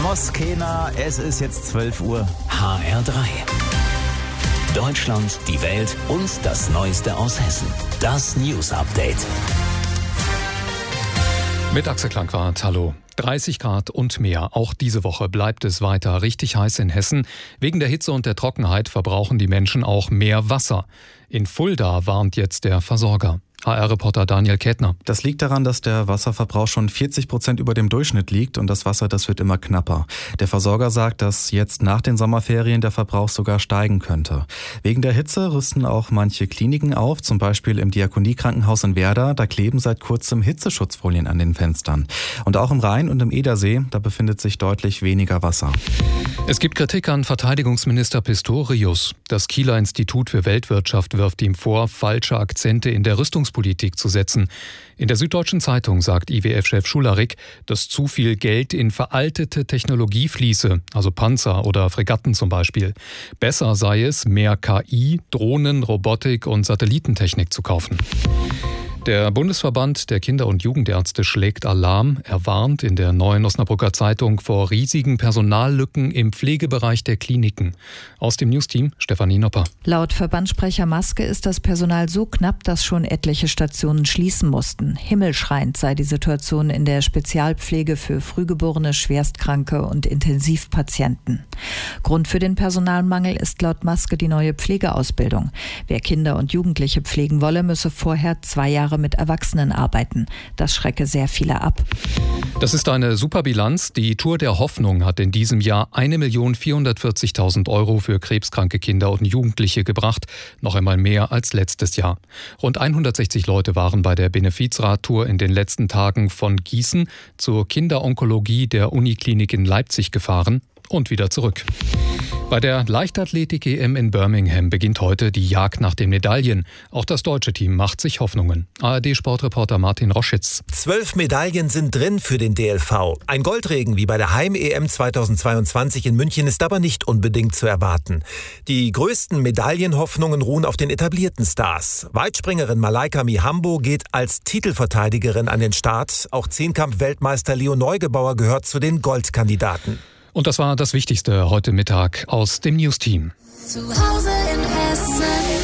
Muss keiner, es ist jetzt 12 Uhr. HR3. Deutschland, die Welt und das Neueste aus Hessen. Das News Update. Mit Axel Klankwart, hallo. 30 Grad und mehr. Auch diese Woche bleibt es weiter richtig heiß in Hessen. Wegen der Hitze und der Trockenheit verbrauchen die Menschen auch mehr Wasser. In Fulda warnt jetzt der Versorger. HR-Reporter Daniel Kätner. Das liegt daran, dass der Wasserverbrauch schon 40% über dem Durchschnitt liegt und das Wasser, das wird immer knapper. Der Versorger sagt, dass jetzt nach den Sommerferien der Verbrauch sogar steigen könnte. Wegen der Hitze rüsten auch manche Kliniken auf, zum Beispiel im Diakoniekrankenhaus in Werder. Da kleben seit kurzem Hitzeschutzfolien an den Fenstern. Und auch im Rhein und im Edersee, da befindet sich deutlich weniger Wasser. Es gibt Kritik an Verteidigungsminister Pistorius. Das Kieler Institut für Weltwirtschaft wirft ihm vor, falsche Akzente in der Rüstungspolitik zu setzen. In der Süddeutschen Zeitung sagt IWF-Chef Schularik, dass zu viel Geld in veraltete Technologie fließe, also Panzer oder Fregatten zum Beispiel. Besser sei es, mehr KI, Drohnen, Robotik und Satellitentechnik zu kaufen. Der Bundesverband der Kinder- und Jugendärzte schlägt Alarm. Er warnt in der Neuen Osnabrücker Zeitung vor riesigen Personallücken im Pflegebereich der Kliniken. Aus dem Newsteam Stefanie Nopper. Laut Verbandssprecher Maske ist das Personal so knapp, dass schon etliche Stationen schließen mussten. Himmelschreiend sei die Situation in der Spezialpflege für Frühgeborene, Schwerstkranke und Intensivpatienten. Grund für den Personalmangel ist laut Maske die neue Pflegeausbildung. Wer Kinder und Jugendliche pflegen wolle, müsse vorher 2 Jahre mit Erwachsenen arbeiten. Das schrecke sehr viele ab. Das ist eine super Bilanz. Die Tour der Hoffnung hat in diesem Jahr 1.440.000 € für krebskranke Kinder und Jugendliche gebracht. Noch einmal mehr als letztes Jahr. Rund 160 Leute waren bei der Benefizradtour in den letzten Tagen von Gießen zur Kinderonkologie der Uniklinik in Leipzig gefahren und wieder zurück. Bei der Leichtathletik-EM in Birmingham beginnt heute die Jagd nach den Medaillen. Auch das deutsche Team macht sich Hoffnungen. ARD-Sportreporter Martin Roschitz. 12 Medaillen sind drin für den DLV. Ein Goldregen wie bei der Heim-EM 2022 in München ist aber nicht unbedingt zu erwarten. Die größten Medaillenhoffnungen ruhen auf den etablierten Stars. Weitspringerin Malaika Mihambo geht als Titelverteidigerin an den Start. Auch Zehnkampf-Weltmeister Leo Neugebauer gehört zu den Goldkandidaten. Und das war das Wichtigste heute Mittag aus dem Newsteam. Zu Hause in Hessen.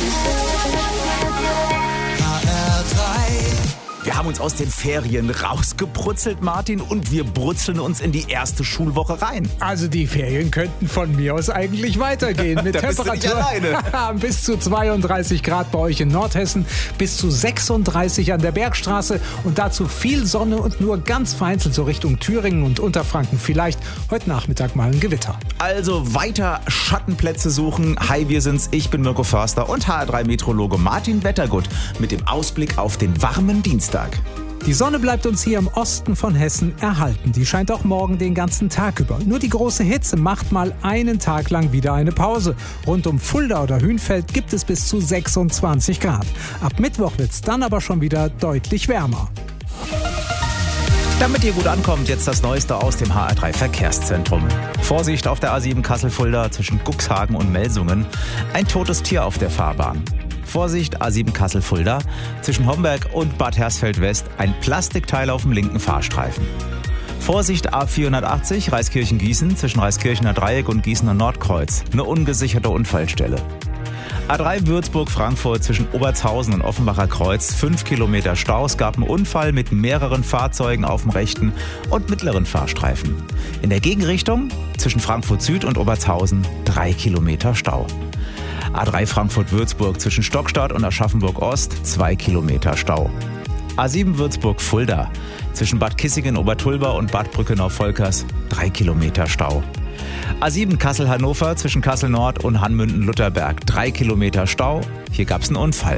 Wir haben uns aus den Ferien rausgebrutzelt, Martin, und wir brutzeln uns in die erste Schulwoche rein. Also die Ferien könnten von mir aus eigentlich weitergehen. Mit Temperatur bis zu 32 Grad bei euch in Nordhessen, bis zu 36 an der Bergstraße und dazu viel Sonne und nur ganz vereinzelt so Richtung Thüringen und Unterfranken. Vielleicht heute Nachmittag mal ein Gewitter. Also weiter Schattenplätze suchen. Hi, wir sind's. Ich bin Mirko Förster und HR3-Meteorologe Martin Wettergut mit dem Ausblick auf den warmen Dienstag. Die Sonne bleibt uns hier im Osten von Hessen erhalten. Die scheint auch morgen den ganzen Tag über. Nur die große Hitze macht mal einen Tag lang wieder eine Pause. Rund um Fulda oder Hünfeld gibt es bis zu 26 Grad. Ab Mittwoch wird es dann aber schon wieder deutlich wärmer. Damit ihr gut ankommt, jetzt das Neueste aus dem HR3 Verkehrszentrum. Vorsicht auf der A7 Kassel-Fulda zwischen Cuxhagen und Melsungen. Ein totes Tier auf der Fahrbahn. Vorsicht, A7 Kassel-Fulda, zwischen Homberg und Bad Hersfeld-West ein Plastikteil auf dem linken Fahrstreifen. Vorsicht, A480 Reiskirchen-Gießen, zwischen Reiskirchener Dreieck und Gießener Nordkreuz, eine ungesicherte Unfallstelle. A3 Würzburg-Frankfurt zwischen Obertshausen und Offenbacher Kreuz, 5 Kilometer Stau. Es gab einen Unfall mit mehreren Fahrzeugen auf dem rechten und mittleren Fahrstreifen. In der Gegenrichtung zwischen Frankfurt Süd und Obertshausen 3 Kilometer Stau. A3 Frankfurt-Würzburg zwischen Stockstadt und Aschaffenburg-Ost 2 Kilometer Stau. A7 Würzburg-Fulda zwischen Bad Kissingen-Obertulba und Bad Brückenau-Volkers 3 Kilometer Stau. A7 Kassel-Hannover zwischen Kassel-Nord und Hanmünden-Lutherberg 3 Kilometer Stau. Hier gab es einen Unfall.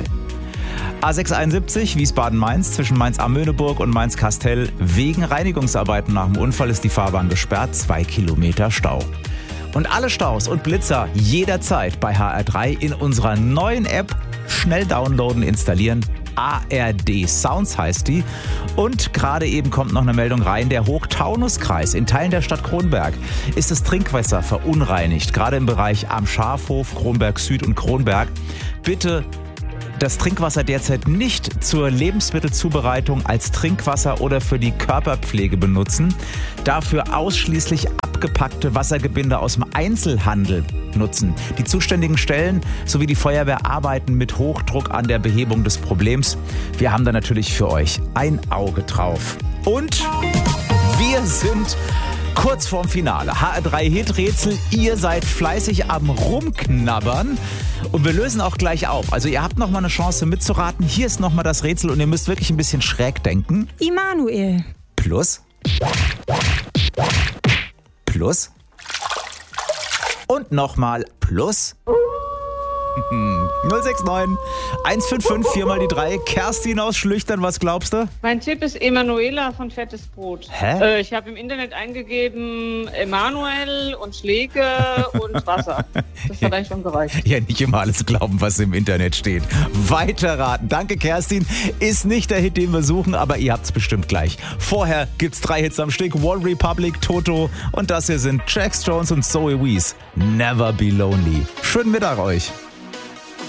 A671 Wiesbaden-Mainz zwischen Mainz-Amöneburg und Mainz-Kastel. Wegen Reinigungsarbeiten nach dem Unfall ist die Fahrbahn gesperrt, 2 Kilometer Stau. Und alle Staus und Blitzer jederzeit bei HR3 in unserer neuen App. Schnell downloaden, installieren. ARD Sounds heißt die. Und gerade eben kommt noch eine Meldung rein. Der Hochtaunuskreis in Teilen der Stadt Kronberg ist das Trinkwasser verunreinigt. Gerade im Bereich am Schafhof, Kronberg Süd und Kronberg. Bitte das Trinkwasser derzeit nicht zur Lebensmittelzubereitung als Trinkwasser oder für die Körperpflege benutzen. Dafür ausschließlich ab abgepackte Wassergebinde aus dem Einzelhandel nutzen. Die zuständigen Stellen sowie die Feuerwehr arbeiten mit Hochdruck an der Behebung des Problems. Wir haben da natürlich für euch ein Auge drauf. Und wir sind kurz vorm Finale. HR3-Hit-Rätsel. Ihr seid fleißig am Rumknabbern. Und wir lösen auch gleich auf. Also ihr habt nochmal eine Chance mitzuraten. Hier ist nochmal das Rätsel und ihr müsst wirklich ein bisschen schräg denken. Immanuel. Plus. Plus. Und nochmal plus. 069 155 4 mal die 3. Kerstin aus Schlüchtern, was glaubst du? Mein Tipp ist Emanuela von Fettes Brot. Hä? Ich habe im Internet eingegeben Emanuel und Schläge und Wasser. Das hat eigentlich schon gereicht. Ja, nicht immer alles glauben, was im Internet steht. Weiterraten. Danke, Kerstin. Ist nicht der Hit, den wir suchen, aber ihr habt's bestimmt gleich. Vorher gibt's 3 Hits am Stück. One Republic, Toto und das hier sind Jax Jones und Zoe Wees. Never Be Lonely. Schönen Mittag euch.